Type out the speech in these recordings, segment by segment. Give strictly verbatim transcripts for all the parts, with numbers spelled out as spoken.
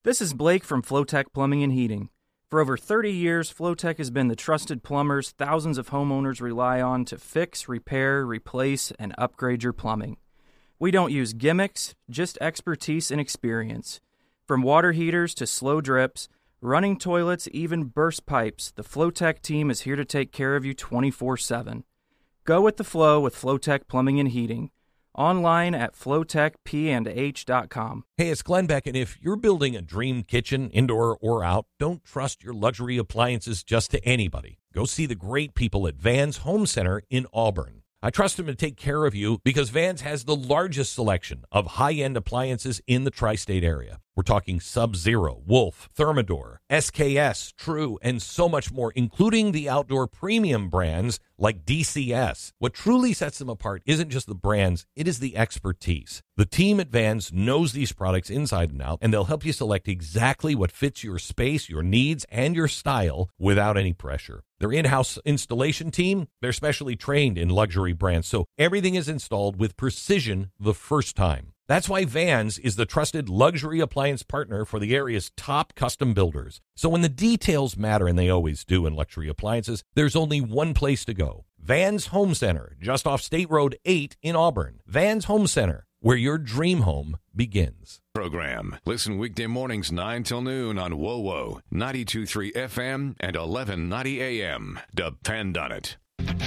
This is Blake from Flowtech Plumbing and Heating. For over thirty years, Flowtech has been the trusted plumbers thousands of homeowners rely on to fix, repair, replace, and upgrade your plumbing. We don't use gimmicks, just expertise and experience. From water heaters to slow drips, running toilets, even burst pipes, the Flowtech team is here to take care of you twenty-four seven. Go with the flow with Flowtech Plumbing and Heating. Online at flowtech p and h dot com. Hey, it's Glenn Beck, and if you're building a dream kitchen, indoor or out, don't trust your luxury appliances just to anybody. Go see the great people at Vans Home Center in Auburn. I trust them to take care of you because Vans has the largest selection of high-end appliances in the tri-state area. We're talking Sub-Zero, Wolf, Thermador, S K S, True, and so much more, including the outdoor premium brands like D C S. What truly sets them apart isn't just the brands, it is the expertise. The team at Vans knows these products inside and out, and they'll help you select exactly what fits your space, your needs, and your style without any pressure. Their in-house installation team, they're specially trained in luxury brands, so everything is installed with precision the first time. That's why Vans is the trusted luxury appliance partner for the area's top custom builders. So when the details matter, and they always do in luxury appliances, there's only one place to go. Vans Home Center, just off State Road eight in Auburn. Vans Home Center, where your dream home begins. Program. Listen weekday mornings nine till noon on W O W O, ninety-two point three F M and eleven ninety A M. Depend on it.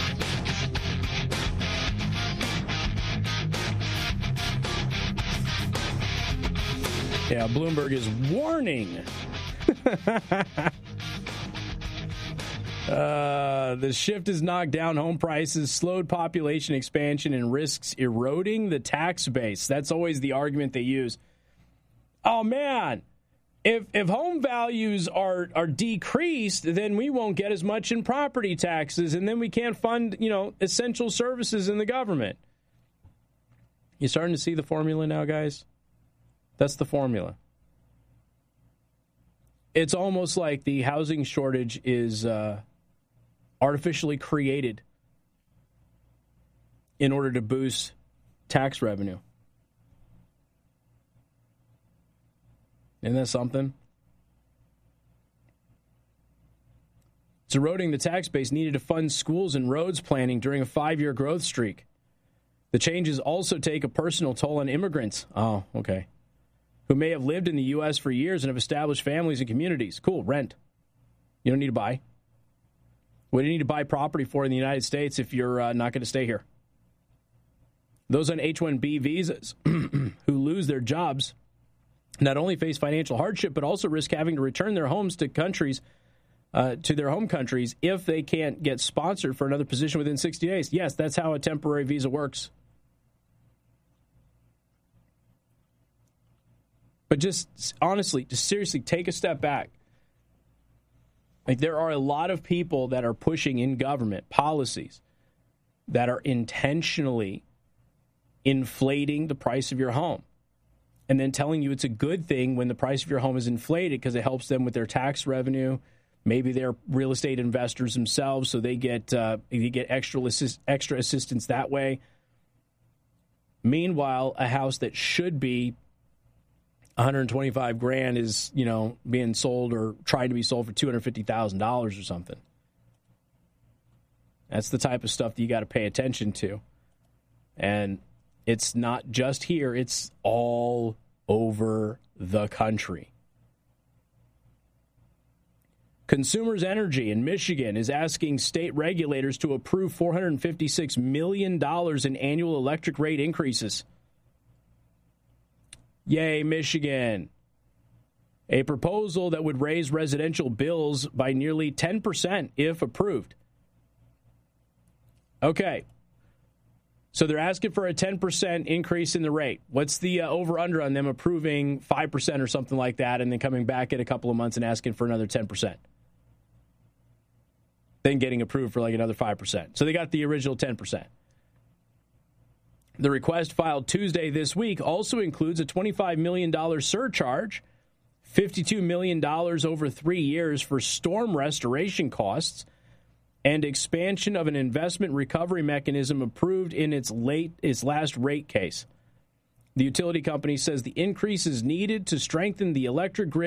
Yeah, Bloomberg is warning. uh, the shift has knocked down home prices, slowed population expansion, and risks eroding the tax base. That's always the argument they use. Oh, man, if if home values are, are decreased, then we won't get as much in property taxes, and then we can't fund, you know, essential services in the government. You starting to see the formula now, guys? That's the formula. It's almost like the housing shortage is uh, artificially created in order to boost tax revenue. Isn't that something? It's eroding the tax base needed to fund schools and roads planning during a five-year growth streak. The changes also take a personal toll on immigrants. Oh, okay. Who may have lived in the U S for years and have established families and communities. Cool, rent. You don't need to buy. What do you need to buy property for in the United States if you're uh, not going to stay here? Those on H one B visas who lose their jobs not only face financial hardship, but also risk having to return their homes to countries, uh, to their home countries if they can't get sponsored for another position within sixty days. Yes, that's how a temporary visa works. But just honestly, just seriously, take a step back. Like, there are a lot of people that are pushing in government policies that are intentionally inflating the price of your home and then telling you it's a good thing when the price of your home is inflated because it helps them with their tax revenue. Maybe they're real estate investors themselves, so they get uh, they get extra assist, extra assistance that way. Meanwhile, a house that should be one hundred twenty-five grand is, you know, being sold or trying to be sold for two hundred fifty thousand dollars or something. That's the type of stuff that you got to pay attention to. And it's not just here, it's all over the country. Consumers Energy in Michigan is asking state regulators to approve four hundred fifty-six million dollars in annual electric rate increases. Yay, Michigan. A proposal that would raise residential bills by nearly ten percent if approved. Okay. So they're asking for a ten percent increase in the rate. What's the uh, over-under on them approving five percent or something like that and then coming back in a couple of months and asking for another ten percent? Then getting approved for like another five percent. So they got the original ten percent. The request filed Tuesday this week also includes a twenty-five million dollars surcharge, fifty-two million dollars over three years for storm restoration costs, and expansion of an investment recovery mechanism approved in its late its last rate case. The utility company says the increase is needed to strengthen the electric grid